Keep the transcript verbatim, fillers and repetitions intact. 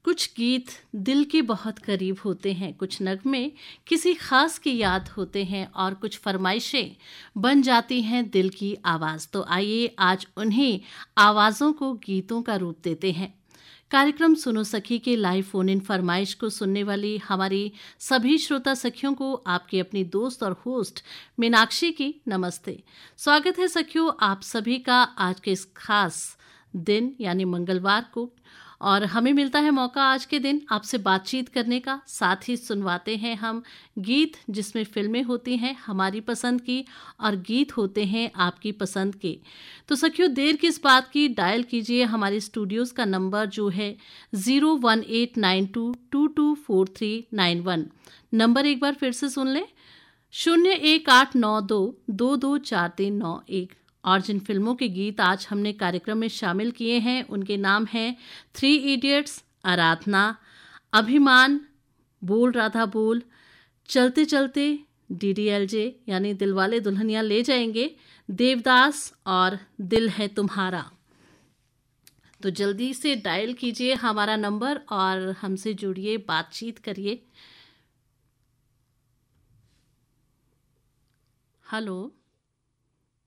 कुछ गीत दिल के बहुत करीब होते हैं, कुछ नगमे किसी खास की याद होते हैं और कुछ फरमाइशें बन जाती हैं दिल की आवाज़। तो आइए आज उन्हीं आवाज़ों को गीतों का रूप देते हैं। कार्यक्रम सुनो सखी के लाइव फोन इन फरमाइश को सुनने वाली हमारी सभी श्रोता सखियों को आपकी अपनी दोस्त और होस्ट मीनाक्षी की नमस्ते। स्वागत है सखियों आप सभी का आज के इस खास दिन यानी मंगलवार को, और हमें मिलता है मौका आज के दिन आपसे बातचीत करने का। साथ ही सुनवाते हैं हम गीत जिसमें फिल्में होती हैं हमारी पसंद की और गीत होते हैं आपकी पसंद के। तो सखियों देर किस बात की, डायल कीजिए हमारे स्टूडियोज़ का नंबर जो है zero one eight nine to to to four three nine one. Number एक बार फिर से सुन लें, शून्य एक आठ नौ दो दो दो चार तीन नौ एक। और जिन फिल्मों के गीत आज हमने कार्यक्रम में शामिल किए हैं उनके नाम हैं थ्री इडियट्स, आराधना, अभिमान, बोल राधा बोल, चलते चलते, डीडीएलजे यानी दिलवाले दुल्हनिया ले जाएंगे, देवदास और दिल है तुम्हारा। तो जल्दी से डायल कीजिए हमारा नंबर और हमसे जुड़िए, बातचीत करिए। हेलो।